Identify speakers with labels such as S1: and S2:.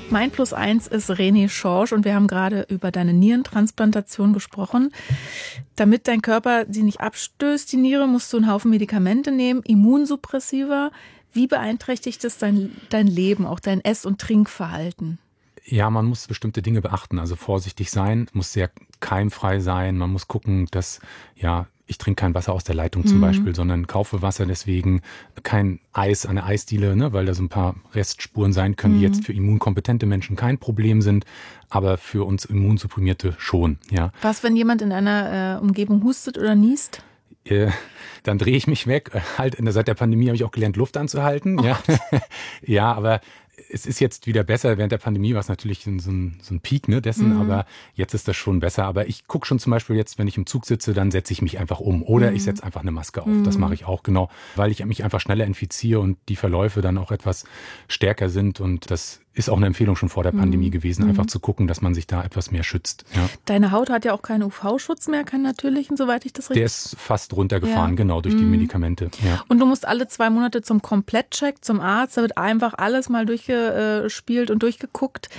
S1: Mein +1 ist René Schorsch und wir haben gerade über deine Nierentransplantation gesprochen. Damit dein Körper sie nicht abstößt, die Niere, musst du einen Haufen Medikamente nehmen, Immunsuppressiva. Wie beeinträchtigt das dein Leben, auch dein Ess- und Trinkverhalten?
S2: Ja, man muss bestimmte Dinge beachten, also vorsichtig sein, muss sehr keimfrei sein, man muss gucken, dass, ich trinke kein Wasser aus der Leitung zum Beispiel, sondern kaufe Wasser, deswegen kein Eis an der Eisdiele, ne, weil da so ein paar Restspuren sein können, die jetzt für immunkompetente Menschen kein Problem sind, aber für uns Immunsupprimierte schon, ja.
S1: Was, wenn jemand in einer Umgebung hustet oder niest?
S2: Dann drehe ich mich weg. Seit der Pandemie habe ich auch gelernt, Luft anzuhalten. Ja. Ja, aber es ist jetzt wieder besser. Während der Pandemie war es natürlich so ein Peak, ne, dessen, aber jetzt ist das schon besser. Aber ich gucke schon zum Beispiel jetzt, wenn ich im Zug sitze, dann setze ich mich einfach um. Oder ich setze einfach eine Maske auf. Das mache ich auch, genau, weil ich mich einfach schneller infiziere und die Verläufe dann auch etwas stärker sind. Und das ist auch eine Empfehlung schon vor der Pandemie gewesen, einfach zu gucken, dass man sich da etwas mehr schützt. Ja.
S1: Deine Haut hat ja auch keinen UV-Schutz mehr, keinen natürlichen, soweit ich das richtig...
S2: Der ist fast runtergefahren, genau, durch die Medikamente. Ja.
S1: Und du musst alle 2 Monate zum Komplettcheck, zum Arzt, da wird einfach alles mal durchgespielt und durchgeguckt.